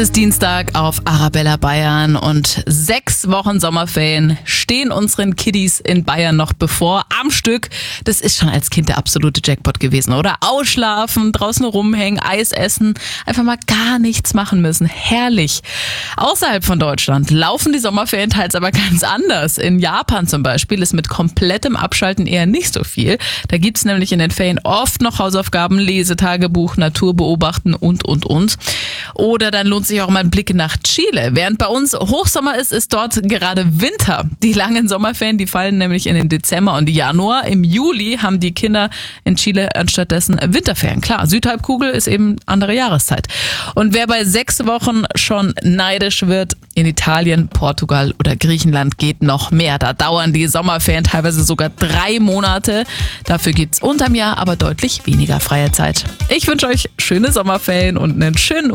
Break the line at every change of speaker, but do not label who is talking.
Es ist Dienstag auf Arabella Bayern und 6 Wochen Sommerferien stehen unseren Kiddies in Bayern noch bevor. Am Stück, das ist schon als Kind der absolute Jackpot gewesen, oder? Ausschlafen, draußen rumhängen, Eis essen, einfach mal gar nichts machen müssen. Herrlich. Außerhalb von Deutschland laufen die Sommerferien teils aber ganz anders. In Japan zum Beispiel ist mit komplettem Abschalten eher nicht so viel. Da gibt's nämlich in den Ferien oft noch Hausaufgaben, Lesetagebuch, Natur beobachten und. Oder dann lohnt sich auch mal ein Blick nach Chile. Während bei uns Hochsommer ist, ist dort gerade Winter. Die langen Sommerferien, die fallen nämlich in den Dezember und Januar. Im Juli haben die Kinder in Chile anstattdessen Winterferien. Klar, Südhalbkugel ist eben andere Jahreszeit. Und wer bei 6 Wochen schon neidisch wird, in Italien, Portugal oder Griechenland geht noch mehr. Da dauern die Sommerferien teilweise sogar 3 Monate. Dafür gibt's unterm Jahr aber deutlich weniger freie Zeit. Ich wünsche euch schöne Sommerferien und einen schönen